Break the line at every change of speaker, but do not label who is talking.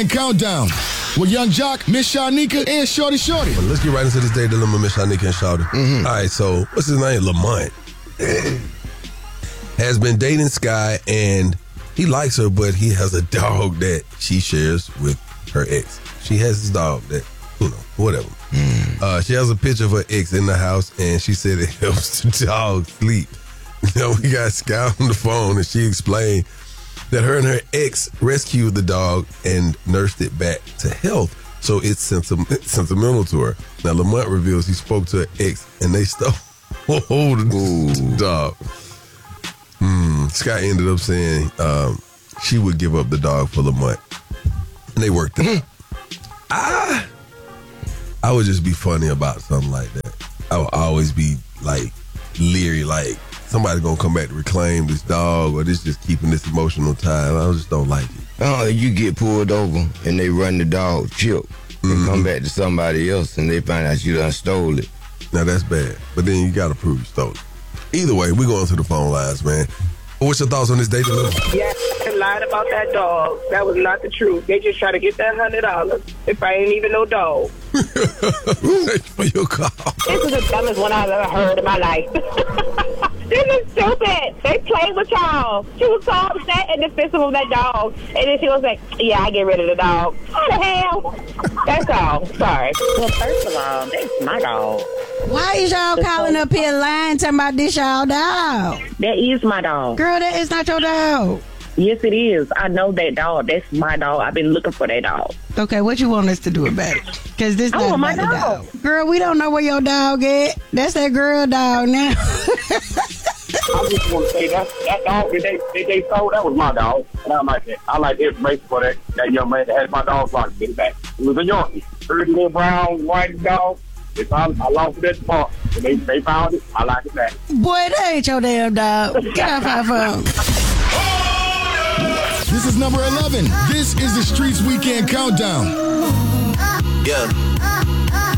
Countdown with Young Jock, Miss Shanika, and Shorty.
Well, let's get right into this day dilemma, Miss Shanika and Shorty. Mm-hmm. All right, so what's his name? Lamont has been dating Sky, and he likes her, but he has a dog that she shares with her ex. She has this dog that, whatever. She has a picture of her ex in the house, and she said it helps the dog sleep. We got Sky on the phone, and she explained that her and her ex rescued the dog and nursed it back to health, so it's sentimental to her. Now, Lamont reveals he spoke to her ex, and they stole the dog. Sky ended up saying she would give up the dog for Lamont, and they worked it out. I would just be funny about something like that. I would always be like leery, like somebody gonna come back to reclaim this dog, or this just keeping this emotional tie. I just don't like it.
You get pulled over and they run the dog chip and come back to somebody else and they find out you done stole it.
Now that's bad, but then you gotta prove you stole it. Either way, we going to the phone lines, man. What's your thoughts on this day dilemma?
Yeah, I lied about that dog. That was not the truth. They just try to get that $100 if I ain't even no dog.
Thanks for your call.
This is the dumbest one I've ever heard in my life. This is stupid. They played with y'all. She was so upset and defensive of that dog. And then she was like, yeah, I get rid of the dog. What the hell? That's all. Sorry.
Well, first of all, that's my dog.
Why is y'all calling up here lying, talking about this y'all dog?
That is my dog.
Girl, that is not your dog.
Yes, it is. I know that dog. That's my dog. I've been looking for that dog.
Okay, what you want us to do about it? Because this not
my
about the
dog.
dog. Girl, we don't know where your dog at. That's that girl dog now.
I just want to say that dog that they sold, that was my dog. And I like that. I like the information for that young man that had my dog so I could get it back. It was a Yorkie. Pretty little brown, white dog. I lost it at the park. And they found it. I like it back.
Boy, that ain't your damn dog. Get off our phone.
This is number 11. This is the Streets Weekend Countdown.
Yeah.